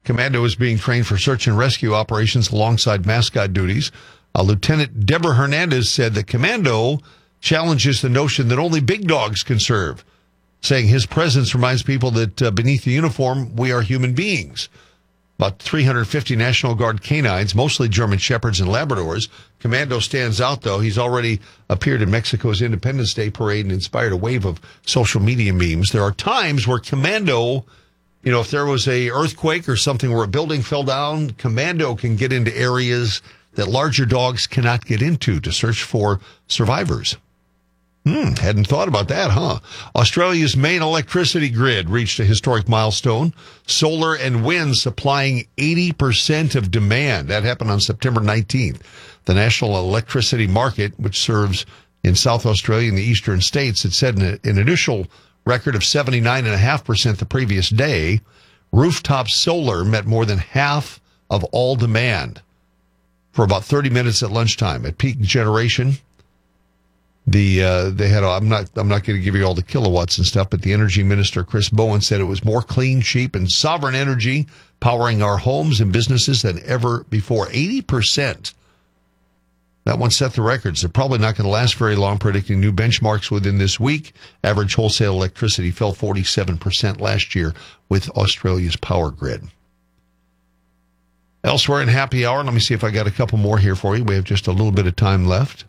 Commando is being trained for search and rescue operations alongside mascot duties. Lieutenant Deborah Hernandez said that Commando challenges the notion that only big dogs can serve, saying his presence reminds people that beneath the uniform, we are human beings. About 350 National Guard canines, mostly German Shepherds and Labradors. Commando stands out, though. He's already appeared in Mexico's Independence Day parade and inspired a wave of social media memes. There are times where Commando, if there was a earthquake or something where a building fell down, Commando can get into areas that larger dogs cannot get into to search for survivors. Hadn't thought about that, huh? Australia's main electricity grid reached a historic milestone. Solar and wind supplying 80% of demand. That happened on September 19th. The National Electricity Market, which serves in South Australia and the eastern states, had set an initial record of 79.5% the previous day. Rooftop solar met more than half of all demand for about 30 minutes at lunchtime. At peak generation, they had, I'm not going to give you all the kilowatts and stuff, but the energy minister, Chris Bowen, said it was more clean, cheap, and sovereign energy powering our homes and businesses than ever before. 80%. That one set the records. They're probably not going to last very long, predicting new benchmarks within this week. Average wholesale electricity fell 47% last year with Australia's power grid. Elsewhere in Happy Hour, let me see if I got a couple more here for you. We have just a little bit of time left.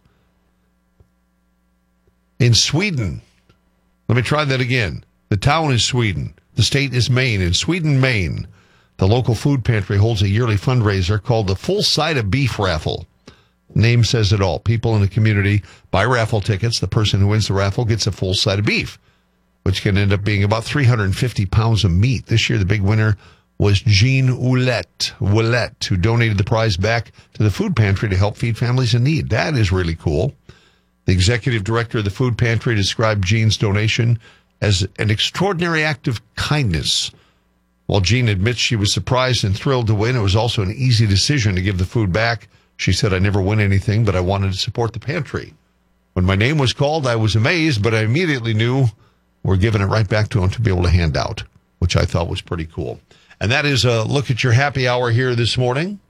In Sweden, let me try that again. The town is Sweden. The state is Maine. In Sweden, Maine, the local food pantry holds a yearly fundraiser called the Full Side of Beef Raffle. Name says it all. People in the community buy raffle tickets. The person who wins the raffle gets a full side of beef, which can end up being about 350 pounds of meat. This year, the big winner was Jean Ouellette, who donated the prize back to the food pantry to help feed families in need. That is really cool. The executive director of the food pantry described Jean's donation as an extraordinary act of kindness. While Jean admits she was surprised and thrilled to win, it was also an easy decision to give the food back. She said, I never win anything, but I wanted to support the pantry. When my name was called, I was amazed, but I immediately knew we're giving it right back to them to be able to hand out, which I thought was pretty cool. And that is a look at your happy hour here this morning.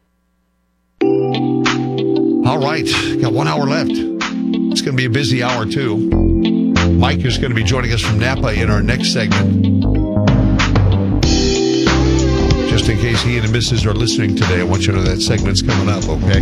All right, got 1 hour left. It's going to be a busy hour, too. Mike is going to be joining us from Napa in our next segment. Just in case he and the missus are listening today, I want you to know that segment's coming up, okay?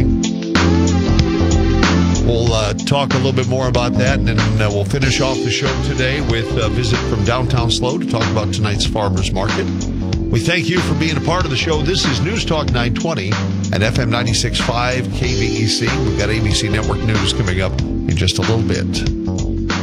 We'll talk a little bit more about that, and then we'll finish off the show today with a visit from downtown SLO to talk about tonight's farmers market. We thank you for being a part of the show. This is News Talk 920 and FM 96.5 KVEC. We've got ABC Network News coming up in just a little bit.